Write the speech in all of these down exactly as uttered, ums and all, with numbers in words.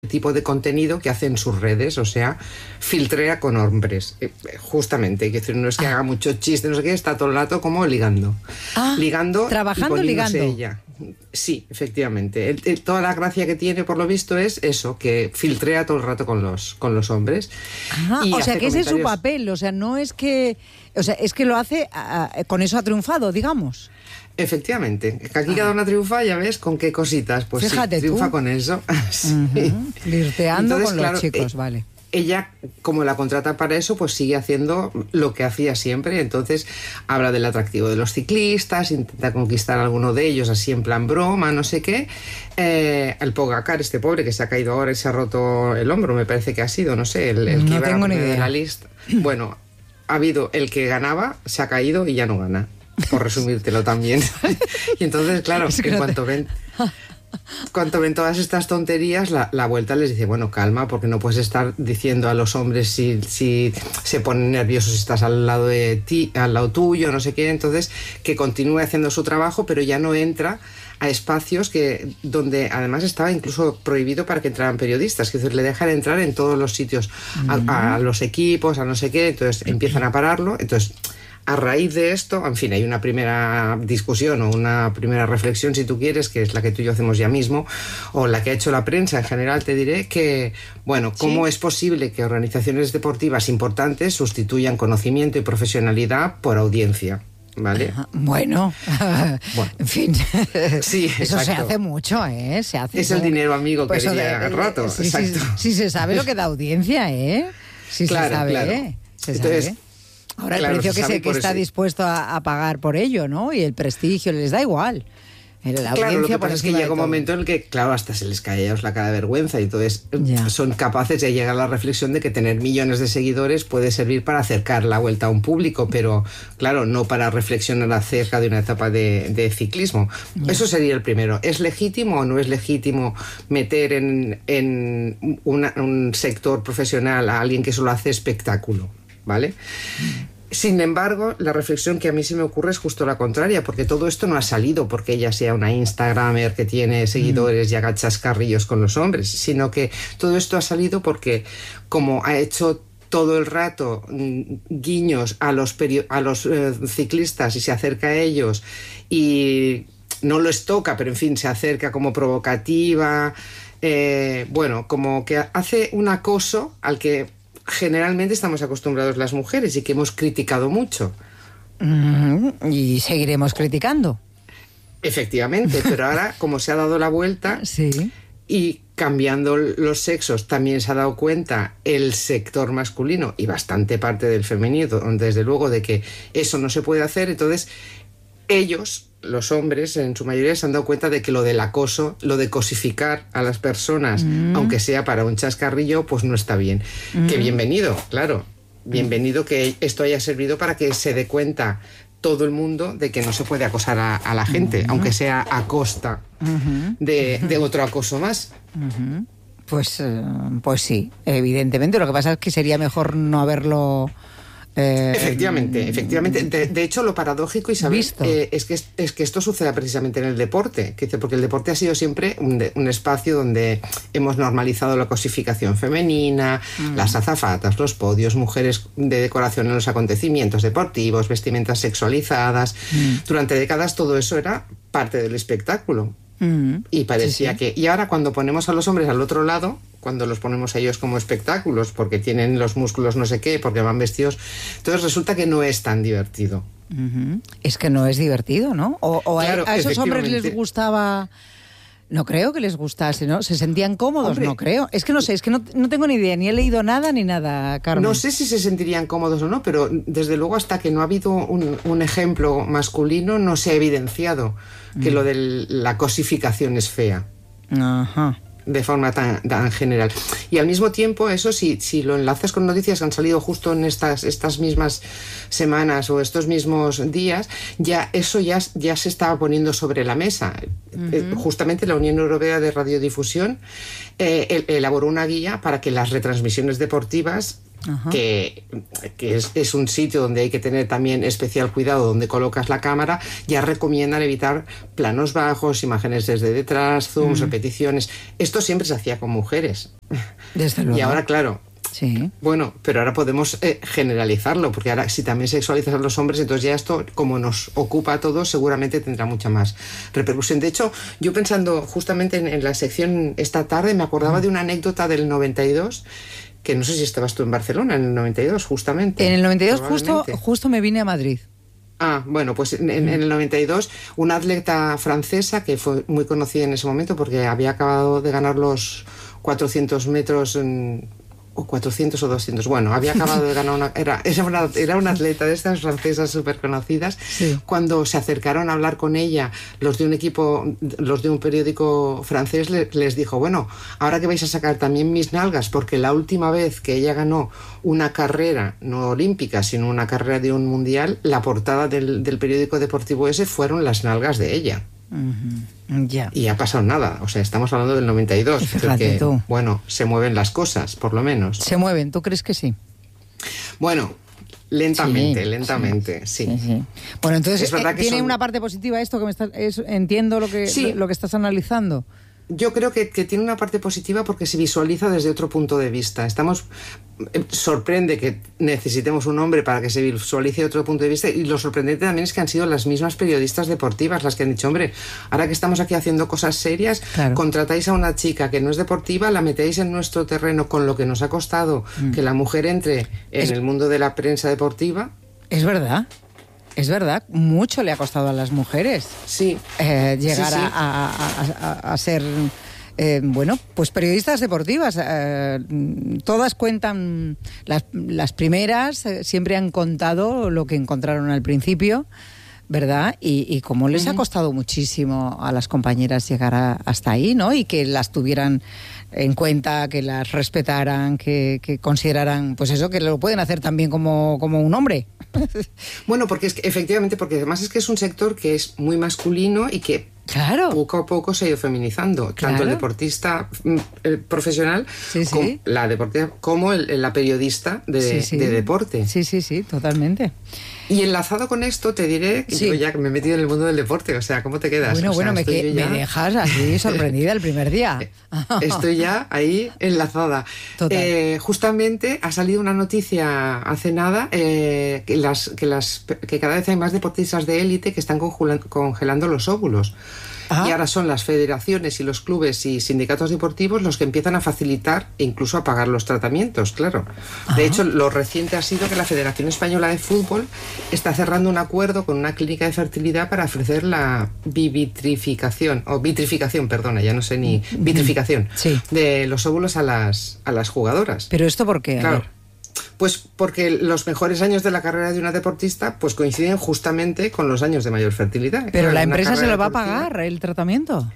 tipo de contenido que hace en sus redes, o sea, filtrea con hombres, eh, justamente, es decir, no es que haga mucho chiste, no sé qué, está todo el rato como ligando, ah, ligando, trabajando, y ligando. Ella. Sí, efectivamente. El, el, toda la gracia que tiene, por lo visto, es eso, que filtrea todo el rato con los, con los hombres. Ajá, y o sea, que ese es su comentarios... papel, o sea, no es que, o sea, es que lo hace, a, a, con eso ha triunfado, digamos. Efectivamente, que aquí ah. cada una triunfa, ya ves, con qué cositas, pues Fíjate sí, triunfa tú. con eso. Sí. Uh-huh. Flirteando con claro, los chicos, eh, vale. Ella, como la contrata para eso, pues sigue haciendo lo que hacía siempre. Entonces habla del atractivo de los ciclistas, intenta conquistar a alguno de ellos así en plan broma, no sé qué. Eh, el Pogacar, este pobre que se ha caído ahora y se ha roto el hombro, me parece que ha sido, no sé, el, el que no iba tengo a ni de idea. la lista. Bueno, ha habido el que ganaba, se ha caído y ya no gana, por resumírtelo también. Y entonces, claro, es que en cuanto ven... Cuando ven todas estas tonterías, la, la vuelta les dice, bueno, calma, porque no puedes estar diciendo a los hombres si, si se ponen nerviosos si estás al lado de ti, al lado tuyo, no sé qué. Entonces, que continúe haciendo su trabajo, pero ya no entra a espacios que donde además estaba incluso prohibido para que entraran periodistas, es decir, le dejan entrar en todos los sitios, mm. a, a los equipos, a no sé qué, entonces empiezan a pararlo, entonces... A raíz de esto, en fin, hay una primera discusión o una primera reflexión, si tú quieres, que es la que tú y yo hacemos ya mismo, o la que ha hecho la prensa en general, te diré que, bueno, ¿cómo ¿Sí? es posible que organizaciones deportivas importantes sustituyan conocimiento y profesionalidad por audiencia? ¿Vale? Bueno, bueno, en fin, sí, eso se hace mucho, ¿eh? Se hace es el dinero amigo que pues quería de, rato, sí, exacto. Sí, sí, se sabe lo que da audiencia, ¿eh? Sí, claro, se sabe, claro. ¿eh? Se Entonces, sabe. Ahora el claro, precio se que, se, que está eso. dispuesto a, a pagar por ello, ¿no? Y el prestigio, les da igual. La claro, lo que pasa es que llega un momento en el que, claro, hasta se les cae a ellos la cara de vergüenza y entonces ya. son capaces de llegar a la reflexión de que tener millones de seguidores puede servir para acercar la vuelta a un público, pero, claro, no para reflexionar acerca de una etapa de, de ciclismo. Ya. Eso sería el primero. ¿Es legítimo o no es legítimo meter en, en una, un sector profesional a alguien que solo hace espectáculo? ¿Vale? Mm. Sin embargo, la reflexión que a mí se me ocurre es justo la contraria, porque todo esto no ha salido porque ella sea una Instagramer que tiene seguidores mm. y haga chascarrillos con los hombres, sino que todo esto ha salido porque, como ha hecho todo el rato guiños a los, perio- a los eh, ciclistas y se acerca a ellos y no los toca, pero en fin, se acerca como provocativa, eh, bueno, como que hace un acoso al que generalmente estamos acostumbrados las mujeres y que hemos criticado mucho. Mm, y seguiremos criticando. Efectivamente, pero ahora, como se ha dado la vuelta sí. y cambiando los sexos, también se ha dado cuenta el sector masculino y bastante parte del femenino, desde luego, de que eso no se puede hacer. Entonces, ellos, los hombres, en su mayoría, se han dado cuenta de que lo del acoso, lo de cosificar a las personas, mm. aunque sea para un chascarrillo, pues no está bien. Mm. Que bienvenido, claro, bienvenido que esto haya servido para que se dé cuenta todo el mundo de que no se puede acosar a, a la gente, mm. aunque sea a costa mm-hmm. de, de otro acoso más. Mm-hmm. Pues, pues sí, evidentemente. Lo que pasa es que sería mejor no haberlo... Eh, efectivamente, efectivamente. De, de hecho, lo paradójico, Isabel, eh, es, que, es que esto suceda precisamente en el deporte, que, porque el deporte ha sido siempre un, de, un espacio donde hemos normalizado la cosificación femenina, mm. las azafatas, los podios, mujeres de decoración en los acontecimientos deportivos, vestimentas sexualizadas. Mm. Durante décadas todo eso era parte del espectáculo. Mm. Y parecía sí, sí. que... Y ahora cuando ponemos a los hombres al otro lado, cuando los ponemos a ellos como espectáculos, porque tienen los músculos no sé qué, porque van vestidos, entonces resulta que no es tan divertido. Uh-huh. Es que no es divertido, ¿no? O, o claro, a, a esos hombres les gustaba... No creo que les gustase, ¿no? ¿Se sentían cómodos? Hombre, no creo. Es que no sé, es que no, no tengo ni idea, ni he leído nada ni nada, Carmen. No sé si se sentirían cómodos o no, pero desde luego hasta que no ha habido un, un ejemplo masculino no se ha evidenciado que mm. lo de la cosificación es fea. Ajá. De forma tan, tan general. Y al mismo tiempo, eso si, si lo enlazas con noticias que han salido justo en estas, estas mismas semanas o estos mismos días, ya eso ya, ya se estaba poniendo sobre la mesa. Uh-huh. Eh, justamente la Unión Europea de Radiodifusión eh, el, elaboró una guía para que las retransmisiones deportivas que, que es, es un sitio donde hay que tener también especial cuidado donde colocas la cámara, ya recomiendan evitar planos bajos, imágenes desde detrás, zooms, uh-huh. repeticiones. Esto siempre se hacía con mujeres. Desde luego. Y ahora, claro, sí. Bueno, pero ahora podemos eh, generalizarlo, porque ahora si también sexualizas a los hombres, entonces ya esto, como nos ocupa a todos, seguramente tendrá mucha más repercusión. De hecho, yo pensando justamente en, en la sección esta tarde, me acordaba mm. de una anécdota del noventa y dos, que no sé si estabas tú en Barcelona en el noventa y dos, justamente. En el noventa y dos justo, justo me vine a Madrid. Ah, bueno, pues en, en, en el noventa y dos, una atleta francesa que fue muy conocida en ese momento porque había acabado de ganar los cuatrocientos metros... En, o cuatrocientos o doscientos, bueno, había acabado de ganar una... Era, era, una, era una atleta de estas francesas súper conocidas. Sí. Cuando se acercaron a hablar con ella, los de un equipo, los de un periódico francés, le, les dijo, bueno, ahora que vais a sacar también mis nalgas, porque la última vez que ella ganó una carrera, no olímpica, sino una carrera de un mundial, la portada del, del periódico deportivo ese fueron las nalgas de ella. Uh-huh. Yeah. Y ha pasado nada, o sea, estamos hablando del noventa y dos, porque, tú. bueno, se mueven las cosas, por lo menos. ¿Se mueven? ¿Tú crees que sí? Bueno, lentamente, sí, lentamente, sí. sí. sí, sí. Bueno, entonces, es verdad eh, que ¿tiene son... una parte positiva esto que me estás, es, entiendo lo que, sí. lo que estás analizando? Yo creo que, que tiene una parte positiva porque se visualiza desde otro punto de vista. Estamos eh, sorprende que necesitemos un hombre para que se visualice otro punto de vista, y lo sorprendente también es que han sido las mismas periodistas deportivas las que han dicho, hombre, ahora que estamos aquí haciendo cosas serias, claro. contratáis a una chica que no es deportiva, la metéis en nuestro terreno con lo que nos ha costado mm. que la mujer entre en es... el mundo de la prensa deportiva. Es verdad. Es verdad, mucho le ha costado a las mujeres sí. eh, llegar sí, sí. A, a, a, a ser, eh, bueno, pues periodistas deportivas. Eh, todas cuentan, las, las primeras eh, siempre han contado lo que encontraron al principio, ¿verdad? Y, y cómo les uh-huh. ha costado muchísimo a las compañeras llegar a, hasta ahí, ¿no? Y que las tuvieran en cuenta, que las respetaran, que, que consideraran, pues eso, que lo pueden hacer también como, como un hombre. Bueno, porque es que, efectivamente, porque además es que es un sector que es muy masculino y que claro. poco a poco se ha ido feminizando. Claro. Tanto el deportista el profesional, sí, sí. Como la deportista, como el, la periodista de, sí, sí. de deporte. Sí, sí, sí, totalmente. Y enlazado con esto te diré que sí. yo ya me he metido en el mundo del deporte, o sea, ¿cómo te quedas? Bueno, o sea, bueno, me, que, ya... me dejas así sorprendida el primer día. Estoy ya ahí enlazada. Eh, justamente ha salido una noticia hace nada eh, que, las, que, las, que cada vez hay más deportistas de élite que están congelando los óvulos. Ah. Y ahora son las federaciones y los clubes y sindicatos deportivos los que empiezan a facilitar e incluso a pagar los tratamientos, claro. Ah. De hecho, lo reciente ha sido que la Federación Española de Fútbol está cerrando un acuerdo con una clínica de fertilidad para ofrecer la vitrificación, o vitrificación, perdona, ya no sé ni, vitrificación, sí. de los óvulos a las, a las jugadoras. ¿Pero esto por qué? A claro. ver. Pues porque los mejores años de la carrera de una deportista pues coinciden justamente con los años de mayor fertilidad. Pero claro, la empresa se lo va deportiva, a pagar el tratamiento.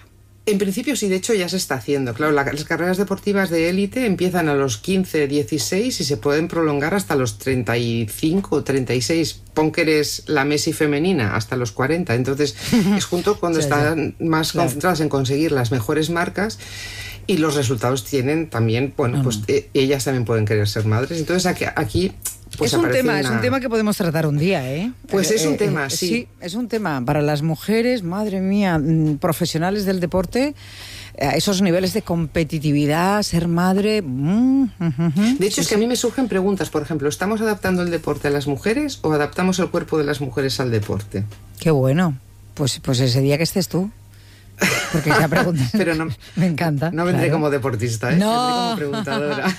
En principio sí, de hecho ya se está haciendo. Claro, la, las carreras deportivas de élite empiezan a los quince, dieciséis y se pueden prolongar hasta los treinta y cinco, treinta y seis. Pon que eres la Messi femenina hasta los cuarenta. Entonces es junto cuando sí, están sí. más claro. concentradas en conseguir las mejores marcas. Y los resultados tienen también, bueno, pues eh, ellas también pueden querer ser madres. Entonces aquí, aquí pues es un tema, una... es un tema que podemos tratar un día, ¿eh? Pues eh, es un eh, tema, eh, sí. Sí, es un tema para las mujeres, madre mía, profesionales del deporte, a esos niveles de competitividad, ser madre. Mm, mm, mm, de hecho, sí, es que a mí me surgen preguntas, por ejemplo, ¿estamos adaptando el deporte a las mujeres o adaptamos el cuerpo de las mujeres al deporte? Qué bueno. Pues, pues ese día que estés tú. Porque esa pregunta pero no, me encanta. No vendré claro. como deportista, ¿eh? No. Vendré como preguntadora.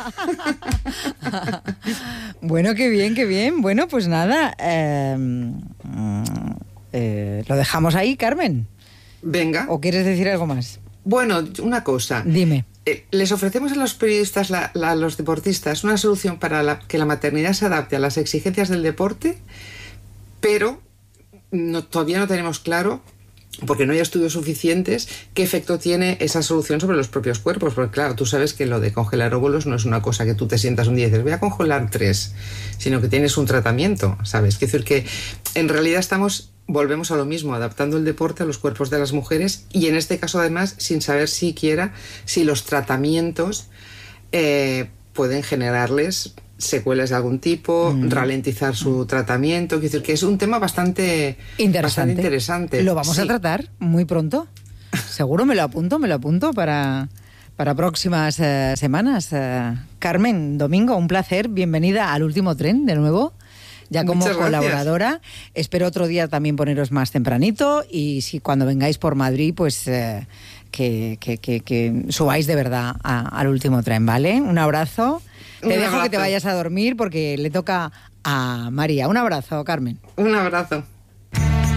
Bueno, qué bien, qué bien. Bueno, pues nada, eh, eh, lo dejamos ahí, Carmen. Venga. ¿O quieres decir algo más? Bueno, una cosa. Dime. Eh, les ofrecemos a los periodistas, la, la, a los deportistas, una solución para la, que la maternidad se adapte a las exigencias del deporte, pero no, todavía no tenemos claro, porque no hay estudios suficientes, qué efecto tiene esa solución sobre los propios cuerpos. Porque claro, tú sabes que lo de congelar óvulos no es una cosa que tú te sientas un día y dices, voy a congelar tres, sino que tienes un tratamiento, ¿sabes? Quiero decir que en realidad estamos, volvemos a lo mismo, adaptando el deporte a los cuerpos de las mujeres, y en este caso además sin saber siquiera si los tratamientos eh, pueden generarles secuelas de algún tipo, mm. ralentizar su mm. tratamiento. Quiero decir que es un tema bastante interesante. Bastante interesante. Lo vamos sí. a tratar muy pronto. Seguro, me lo apunto, me lo apunto para, para próximas eh, semanas. Eh, Carmen, Domingo, un placer. Bienvenida al Último Tren de nuevo. Ya como Muchas colaboradora. Gracias. Espero otro día también poneros más tempranito y si cuando vengáis por Madrid, pues eh, que, que, que, que subáis de verdad a, al Último Tren, ¿vale? Un abrazo. Un te dejo abrazo. Que te vayas a dormir porque le toca a María. Un abrazo, Carmen. Un abrazo.